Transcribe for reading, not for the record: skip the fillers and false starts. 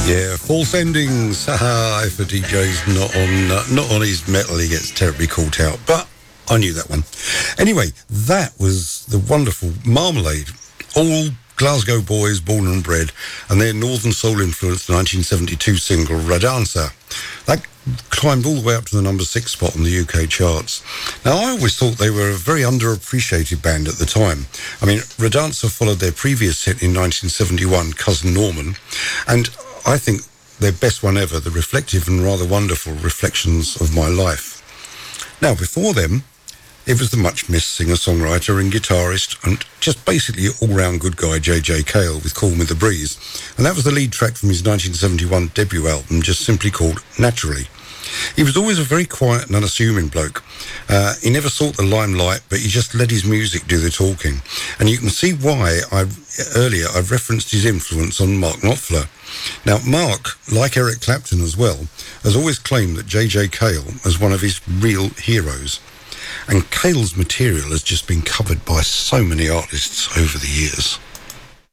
Yeah, false endings. Haha, if a DJ's not on his metal, he gets terribly caught out. But I knew that one. Anyway, that was the wonderful Marmalade. All Glasgow boys, born and bred, and their Northern Soul influenced 1972 single Radansa. That climbed all the way up to the number 6 spot on the UK charts. Now, I always thought they were a very underappreciated band at the time. I mean, Radansa followed their previous hit in 1971, Cousin Norman, and I think their best one ever, the reflective and rather wonderful Reflections of My Life. Now, before them, it was the much-missed singer-songwriter and guitarist and just basically all-round good guy J.J. Cale with Call Me the Breeze. And that was the lead track from his 1971 debut album, just simply called Naturally. He was always a very quiet and unassuming bloke. He never sought the limelight, but he just let his music do the talking. And you can see why I've referenced his influence on Mark Knopfler. Now, Mark, like Eric Clapton as well, has always claimed that J.J. Cale as one of his real heroes. And Cale's material has just been covered by so many artists over the years.